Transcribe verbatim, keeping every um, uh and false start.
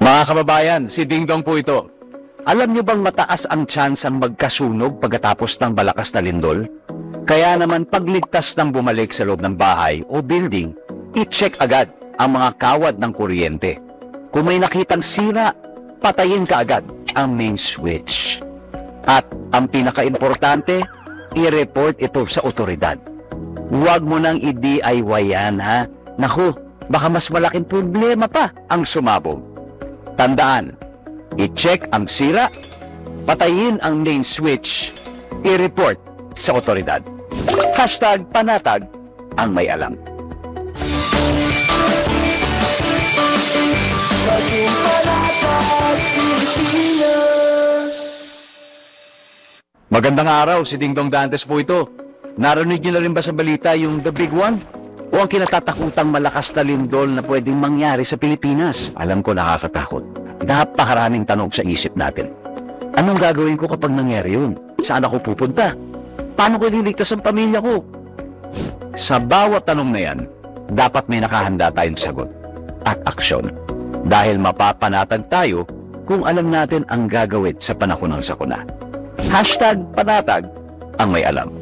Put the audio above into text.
Mga kababayan, si Dingdong po ito. Alam niyo bang mataas ang chance ang magkasunog pagkatapos ng malakas na lindol? Kaya naman pagligtas ng bumalik sa loob ng bahay o building, i-check agad ang mga kawad ng kuryente. Kung may nakitang sira, patayin ka agad ang main switch. At ang pinaka-importante, i-report ito sa otoridad. Huwag mo nang i-D I Y yan, ha? Naku, baka mas malaking problema pa ang sumabog. Tandaan, i-check ang sira, patayin ang main switch, i-report sa otoridad. Hashtag panatag ang may alam. Magandang araw, si Dingdong Dantes po ito. Narinig niyo na rin ba sa balita yung The Big One? O ang kinatatakutang malakas na lindol na pwedeng mangyari sa Pilipinas? Alam ko nakakatakot. Napakaraming tanong sa isip natin. Anong gagawin ko kapag nangyari yun? Saan ako pupunta? Paano ko ililigtas ang pamilya ko? Sa bawat tanong na yan, dapat may nakahanda tayong sagot at aksyon. Dahil mapapanatag tayo kung alam natin ang gagawin sa panahon ng sakuna. Hashtag panatag ang may alam.